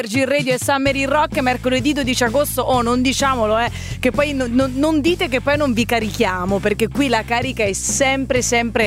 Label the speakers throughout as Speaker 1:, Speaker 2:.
Speaker 1: Virgin Radio e Summer in Rock, mercoledì 12 agosto. Non diciamolo, che poi non dite che poi non vi carichiamo, perché qui la carica è sempre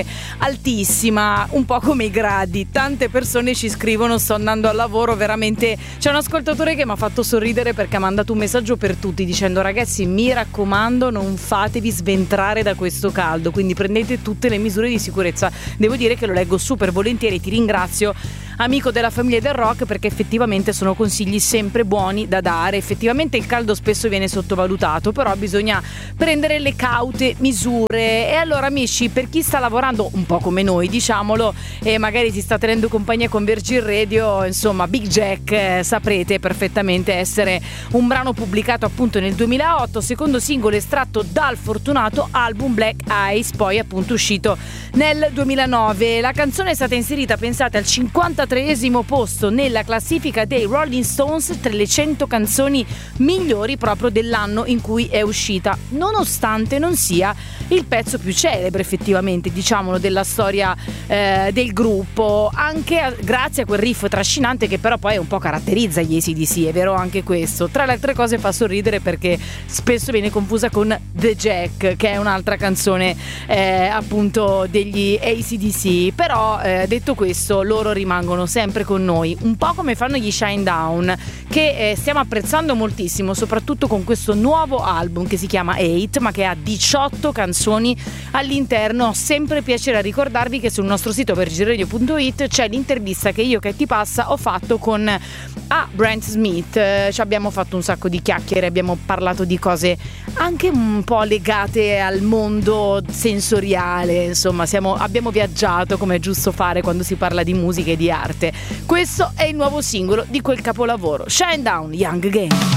Speaker 1: altissima, un po' come i gradi. Tante persone ci scrivono: sto andando al lavoro, veramente. C'è un ascoltatore che mi ha fatto sorridere perché ha mandato un messaggio per tutti dicendo: ragazzi, mi raccomando, non fatevi sventrare da questo caldo, quindi prendete tutte le misure di sicurezza. Devo dire che lo leggo super volentieri, ti ringrazio, amico della famiglia del rock, perché effettivamente sono consigli sempre buoni da dare. Effettivamente il caldo spesso viene sottovalutato, però bisogna prendere le caute misure. E allora, amici, per chi sta lavorando un po' come noi, diciamolo, e magari si sta tenendo compagnia con Virgin Radio, insomma, Big Jack, saprete perfettamente essere un brano pubblicato appunto nel 2008, secondo singolo estratto dal fortunato album Black Eyes, poi appunto uscito nel 2009. La canzone è stata inserita, pensate, al 53esimo posto nella classifica dei Rolling Stones tra le 100 canzoni migliori proprio dell'anno in cui è uscita, nonostante non sia il pezzo più celebre effettivamente, diciamolo, della storia del gruppo, anche grazie a quel riff trascinante che però poi un po' caratterizza gli AC/DC, è vero anche questo. Tra le altre cose fa sorridere perché spesso viene confusa con The Jack, che è un'altra canzone appunto degli AC/DC, però detto questo, loro rimangono sempre con noi, un po' come fanno gli Shinedown, che stiamo apprezzando moltissimo, soprattutto con questo nuovo album che si chiama 8, ma che ha 18 canzoni all'interno. Sempre piacere a ricordarvi che sul nostro sito virginradio.it c'è l'intervista che io, che ti passa, ho fatto con Brent Smith. Ci abbiamo fatto un sacco di chiacchiere, abbiamo parlato di cose anche un po' legate al mondo sensoriale, insomma abbiamo viaggiato come è giusto fare quando si parla di musica e di arte. Questo è il nuovo singolo di quel capolavoro, Shinedown, Young Again.